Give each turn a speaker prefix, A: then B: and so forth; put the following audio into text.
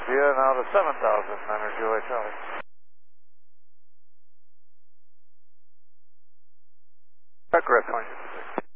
A: Via now to 7,000, Niner Juliet Charlie. Correct, 2056.